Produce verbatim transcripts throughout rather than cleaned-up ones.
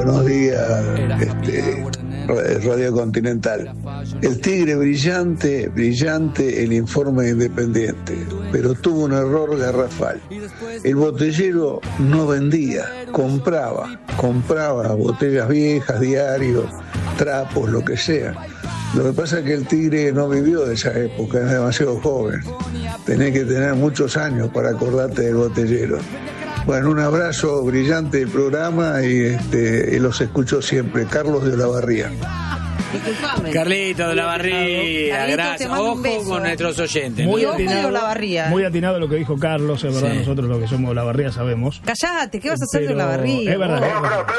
Buenos días, este, Radio Continental. El tigre brillante, brillante el informe de Independiente, pero tuvo un error garrafal. El botellero no vendía, compraba, compraba botellas viejas, diarios, trapos, lo que sea. Lo que pasa es que el tigre no vivió de esa época, es demasiado joven. Tenés que tener muchos años para acordarte del botellero. Bueno, un abrazo brillante del programa y, este, y los escucho siempre. Carlos de Olavarría. Disculpame. Carlito de Olavarría, Carlito, gracias. Ojo Ojo con nuestros oyentes. Muy Ojo de atinado, Olavarría. muy atinado lo que dijo Carlos, es verdad, Sí. nosotros los que somos de Olavarría sabemos. Callate, ¿qué vas a hacer Pero de Olavarría? es verdad.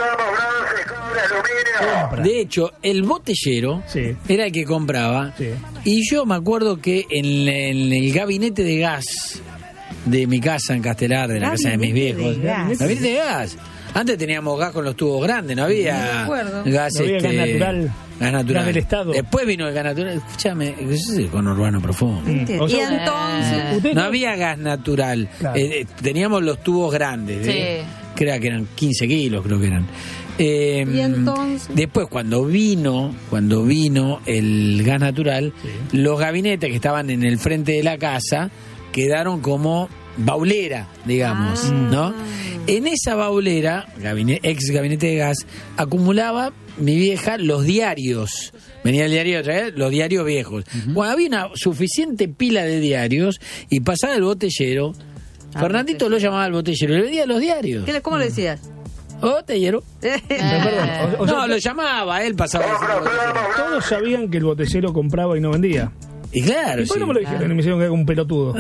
vos? De hecho, el botellero Sí. era el que compraba. Sí. Y yo me acuerdo que en, en el gabinete de gas de mi casa en Castelar, de la casa de mis Gabinete viejos. de gas. Gabinete de gas. Antes teníamos gas con los tubos grandes, no había No me acuerdo. gas, No había este, gas natural. Gas natural. Gas del Estado. Después vino el gas natural. Escúchame, eso es con urbano profundo. Mm. O Y sea, entonces... usted No había gas natural. Claro. Eh, eh, teníamos los tubos grandes. Sí. ¿eh? Creo que eran quince kilos, creo que eran. Eh, ¿Y entonces? Después, cuando vino, cuando vino el gas natural, Sí. los gabinetes que estaban en el frente de la casa quedaron como baulera, digamos, Ah. ¿no? En esa baulera, gabinete, ex gabinete de gas, acumulaba mi vieja los diarios. Venía el diario otra vez, los diarios viejos. Bueno, había una suficiente pila de diarios y pasaba el botellero. Ah, Fernandito lo llamaba al botellero, le vendía los diarios. ¿Qué le- ¿Cómo le decías? Botellero. perdón, o- o sea, No, lo llamaba, él pasaba. diciendo botellero. todos sabían que el botellero compraba y no vendía. Y claro, ¿Y por qué sí. no me lo dijeron? Y me hicieron que era un pelotudo.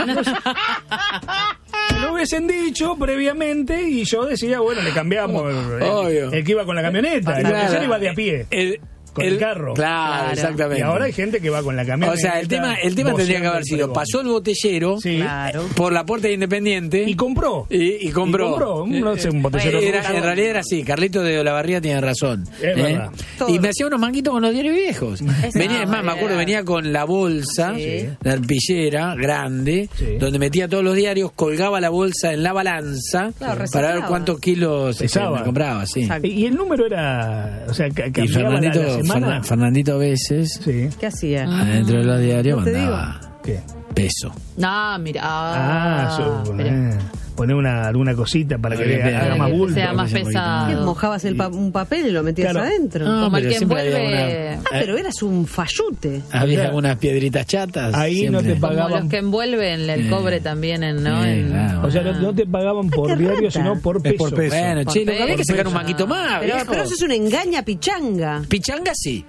Me lo hubiesen dicho previamente y yo decía, bueno, le cambiamos el, Obvio. el que iba con la camioneta. El Claro. botellero iba de a pie. El, Con el carro. Claro, Claro. exactamente. Y ahora hay gente que va con la camioneta. O sea, el tema, el tema tendría que haber sido, pasó el botellero Sí. Claro. por la puerta de Independiente Y compró. y, y compró. Y compró, no sé, un botellero. Era- ruso. en realidad era así, Carlito de Olavarría tiene razón. Es verdad. Y me hacía unos manguitos con los diarios viejos. Venía, es más, me bien. acuerdo, venía con la bolsa, Sí. la arpillera grande, Sí. donde metía todos los diarios, colgaba la bolsa en la balanza Claro, para reciclaba. ver cuántos kilos este, Pesaba. me compraba, sí. Exacto. Y y el número era. O sea, ca- Y cambiaba la, Fernandito, la semana. Fernan- Fernandito a veces, Sí. ¿Qué hacía? adentro de los diarios, No te mandaba ¿Qué? peso. No, mira. Ah, Ah, eso, pero- eh, poner una, alguna cosita para que Para que le haga pega. más que bulto. sea más que sea un poquito pesado. ¿Qué, mojabas el pa- un papel y lo metías Claro. adentro? No, Como el pero que siempre había envuelve- una- Ah, pero eras un fayute. Había Claro. algunas piedritas chatas. Ahí no siempre. te Como pagaban. los que envuelven el Eh. cobre también en, ¿no? Eh, En- claro. O sea, no, no te pagaban por qué diario, rata. sino por Es peso. por peso. Bueno, Por che, lo que peso. había que sacar un Por manguito más, Pero, viejo. pero eso es una engaña pichanga. Pichanga sí.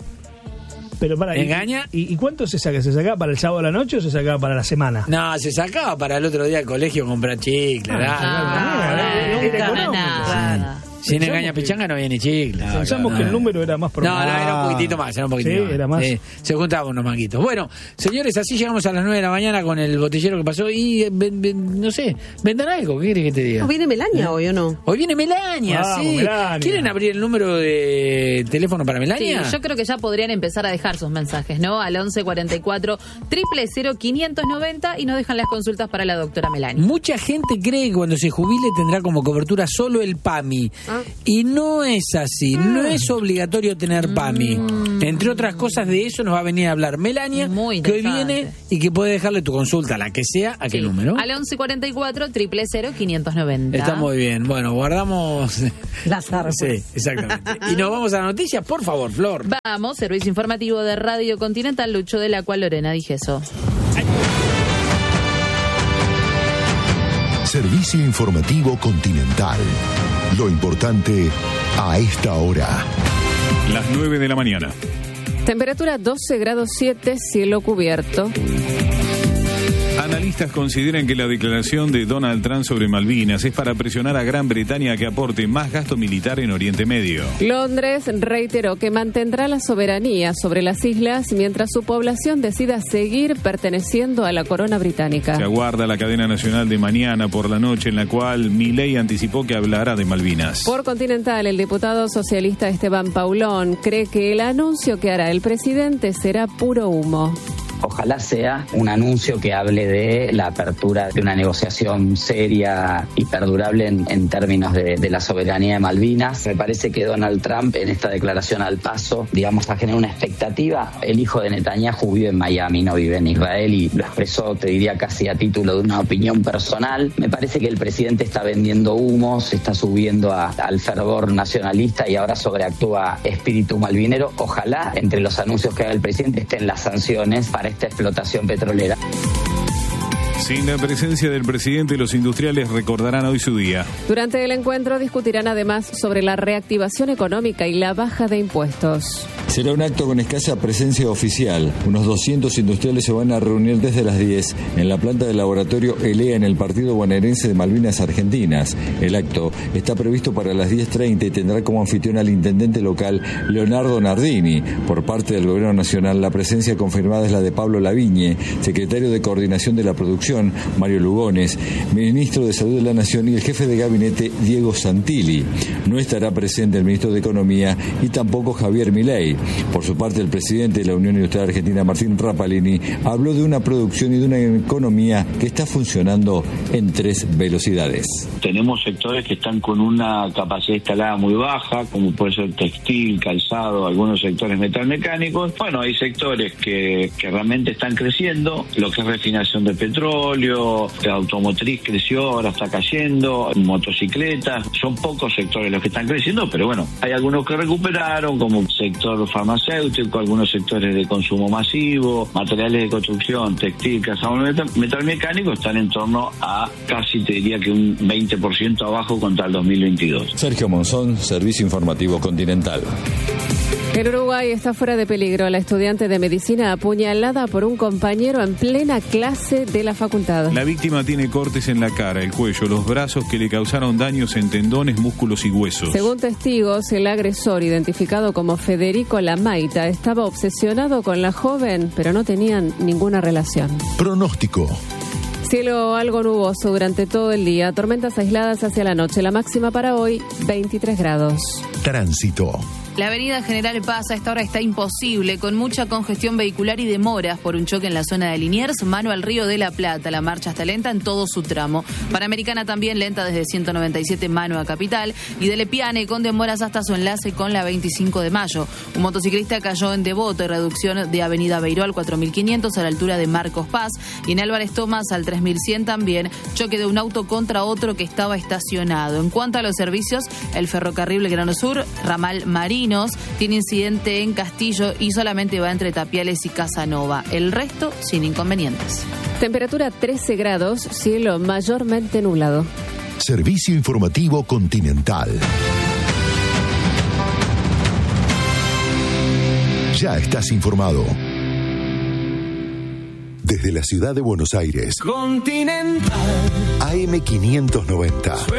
Pero para, y- ¿Engaña? ¿Y, y cuánto se saca? ¿Se sacaba para el sábado a la noche o se sacaba para la semana? No, se sacaba para el otro día al colegio comprar chicle. Ah, dale. Ah, era nunca, económico. nada. Sin Pensamos engaña que- pichanga no había ni chicle. No, Pensamos no, que el no. número era más No, no, era un Ah. poquitito más, era un poquitito Sí, más. era más. Eh, se juntaban unos manguitos. Bueno, señores, así llegamos a las nueve de la mañana con el botellero que pasó y, eh, ven- ven- no sé, vendan algo, ¿qué quieres que te diga? ¿No viene Melania ¿Eh? hoy o no? Hoy viene Melania, Vamos, sí. Melania. ¿Quieren abrir el número de teléfono para Sí, Melania? yo creo que ya podrían empezar a dejar sus mensajes, ¿no? Al once cuarenta y cuatro, cero cero quinientos noventa y nos dejan las consultas para la doctora Melania. Mucha gente cree que cuando se jubile tendrá como cobertura solo el PAMI. Ah. Y no es así. No es obligatorio tener PAMI. Entre otras cosas, de eso nos va a venir a hablar Melania, Muy que hoy interesante. viene y que puede dejarle tu consulta, la que sea, a qué Sí. número. Al once cuarenta y cuatro, cero cero quinientos noventa. Está muy bien. Bueno, guardamos. Las armas. Sí, exactamente. Y nos vamos a la noticia, por favor, Flor. Vamos, servicio informativo de Radio Continental, Lucho de la cual Lorena Dijeso. Servicio informativo Continental. Lo importante a esta hora. Las nueve de la mañana. Temperatura doce grados siete, cielo cubierto. Analistas consideran que la declaración de Donald Trump sobre Malvinas es para presionar a Gran Bretaña a que aporte más gasto militar en Oriente Medio. Londres reiteró que mantendrá la soberanía sobre las islas mientras su población decida seguir perteneciendo a la corona británica. Se aguarda la cadena nacional de mañana por la noche en la cual Milei anticipó que hablará de Malvinas. Por Continental, el diputado socialista Esteban Paulón cree que el anuncio que hará el presidente será puro humo. Ojalá sea un anuncio que hable de la apertura de una negociación seria y perdurable en, en términos de, de la soberanía de Malvinas. Me parece que Donald Trump en esta declaración al paso, digamos, a generar una expectativa. El hijo de Netanyahu vive en Miami, no vive en Israel, y lo expresó, te diría, casi a título de una opinión personal. Me parece que el presidente está vendiendo humo, se está subiendo a, al fervor nacionalista y ahora sobreactúa espíritu malvinero. Ojalá entre los anuncios que haga el presidente estén las sanciones para esta explotación petrolera. Sin la presencia del presidente, los industriales recordarán hoy su día. Durante el encuentro discutirán además sobre la reactivación económica y la baja de impuestos. Será un acto con escasa presencia oficial. Unos doscientos industriales se van a reunir desde las diez en la planta del laboratorio E L E A en el partido bonaerense de Malvinas Argentinas. El acto está previsto para las diez treinta y tendrá como anfitrión al intendente local Leonardo Nardini. Por parte del Gobierno Nacional, la presencia confirmada es la de Pablo Lavigne, secretario de Coordinación de la Producción, Mario Lugones, ministro de Salud de la Nación, y el jefe de gabinete, Diego Santilli. No estará presente el ministro de Economía y tampoco Javier Milei. Por su parte, el presidente de la Unión Industrial Argentina, Martín Rapalini, habló de una producción y de una economía que está funcionando en tres velocidades. Tenemos sectores que están con una capacidad instalada muy baja, como puede ser textil, calzado, algunos sectores metalmecánicos. Bueno, hay sectores que, que realmente están creciendo, lo que es refinación de petróleo, la automotriz creció, ahora está cayendo, motocicletas, son pocos sectores los que están creciendo, pero bueno, hay algunos que recuperaron, como el sector farmacéutico, algunos sectores de consumo masivo, materiales de construcción, textil, calzado, metal, metalmecánico, están en torno a casi, te diría que un veinte por ciento abajo contra el dos mil veintidós. Sergio Monzón, Servicio Informativo Continental. En Uruguay está fuera de peligro la estudiante de medicina apuñalada por un compañero en plena clase de la facultad. La víctima tiene cortes en la cara, el cuello, los brazos que le causaron daños en tendones, músculos y huesos. Según testigos, el agresor, identificado como Federico Lamaita, estaba obsesionado con la joven, pero no tenían ninguna relación. Pronóstico. Cielo algo nuboso durante todo el día, tormentas aisladas hacia la noche. La máxima para hoy, veintitrés grados. Tránsito. La avenida General Paz a esta hora está imposible, con mucha congestión vehicular y demoras por un choque en la zona de Liniers, mano al Río de la Plata. La marcha está lenta en todo su tramo. Panamericana también lenta desde ciento noventa y siete mano a Capital, y de Lepiane con demoras hasta su enlace con la veinticinco de mayo. Un motociclista cayó en Devoto y reducción de avenida Beiró al cuatro mil quinientos a la altura de Marcos Paz, y en Álvarez Tomás al tres mil cien también choque de un auto contra otro que estaba estacionado. En cuanto a los servicios, el ferrocarril Grano Sur, ramal Marinos, tiene incidente en Castillo y solamente va entre Tapiales y Casanova. El resto sin inconvenientes. Temperatura trece grados, cielo mayormente nublado. Servicio Informativo Continental. Ya estás informado. Desde la ciudad de Buenos Aires. Continental. A M quinientos noventa.